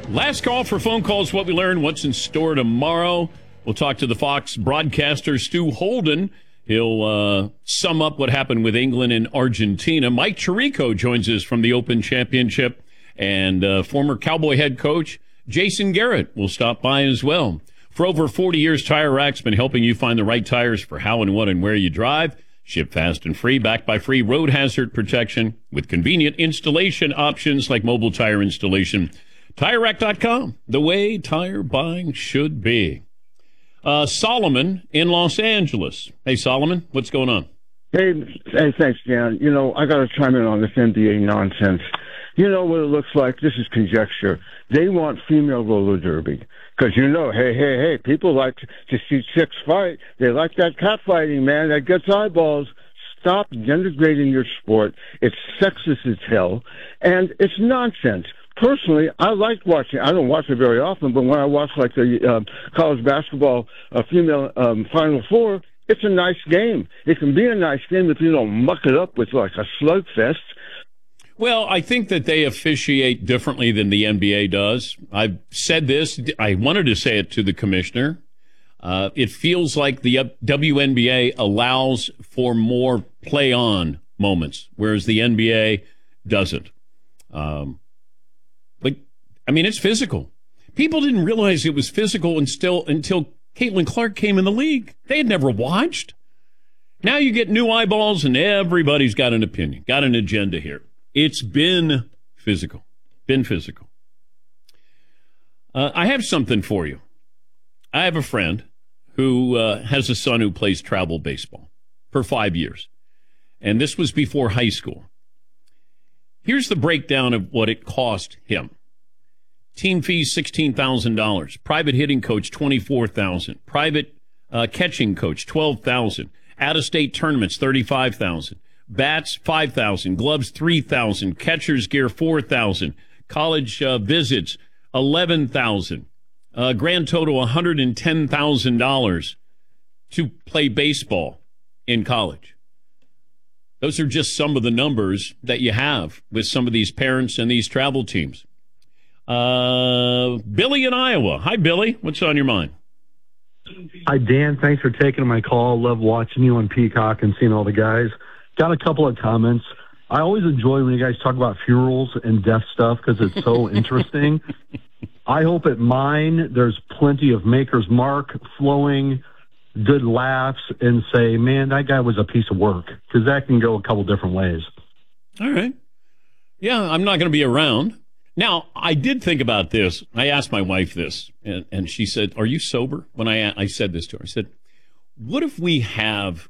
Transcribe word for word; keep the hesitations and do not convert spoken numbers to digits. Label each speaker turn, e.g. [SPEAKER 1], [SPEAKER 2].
[SPEAKER 1] Last call for phone calls. What we learned, what's in store tomorrow. We'll talk to the Fox broadcaster, Stu Holden. He'll uh, sum up what happened with England and Argentina. Mike Tirico joins us from the Open Championship. And uh, former Cowboy head coach Jason Garrett will stop by as well. For over forty years, Tire Rack's been helping you find the right tires for how and what and where you drive. Ship fast and free, backed by free road hazard protection with convenient installation options like mobile tire installation. Tire Rack dot com, the way tire buying should be. Uh, Solomon in Los Angeles. Hey, Solomon, what's going on?
[SPEAKER 2] Hey, hey, thanks, Dan. You know, I got to chime in on this N B A nonsense. You know what it looks like? This is conjecture. They want female roller derby. Because, you know, hey, hey, hey, people like to see chicks fight. They like that catfighting, man. That gets eyeballs. Stop denigrating your sport. It's sexist as hell. And it's nonsense. Personally, I like watching. I don't watch it very often, but when I watch, like, the uh, college basketball uh, female um, Final Four, it's a nice game. It can be a nice game if you don't muck it up with, like, a slugfest.
[SPEAKER 1] Well, I think that they officiate differently than the N B A does. I've said this. I wanted to say it to the commissioner. Uh, it feels like the W N B A allows for more play-on moments, whereas the N B A doesn't. Um, but, I mean, it's physical. People didn't realize it was physical until, until Caitlin Clark came in the league. They had never watched. Now you get new eyeballs, and everybody's got an opinion, got an agenda here. It's been physical. Been physical. Uh, I have something for you. I have a friend who uh, has a son who plays travel baseball for five years. And this was before high school. Here's the breakdown of what it cost him. Team fees, sixteen thousand dollars. Private hitting coach, twenty-four thousand dollars. Private uh, catching coach, twelve thousand dollars. Out-of-state tournaments, thirty-five thousand dollars. Bats, five thousand dollars. Gloves, three thousand dollars. Catcher's gear, four thousand dollars. College uh, visits, eleven thousand dollars. Uh, grand total, one hundred ten thousand dollars to play baseball in college. Those are just some of the numbers that you have with some of these parents and these travel teams. Uh, Billy in Iowa. Hi, Billy. What's on your mind?
[SPEAKER 3] Hi, Dan. Thanks for taking my call. Love watching you on Peacock and seeing all the guys. Got a couple of comments. I always enjoy when you guys talk about funerals and death stuff because it's so interesting. I hope at mine there's plenty of Maker's Mark flowing, good laughs, and say, man, that guy was a piece of work, because that can go a couple different ways.
[SPEAKER 1] All right. Yeah, I'm not going to be around. Now, I did think about this. I asked my wife this, and, and she said, are you sober? When I, I said this to her, I said, what if we have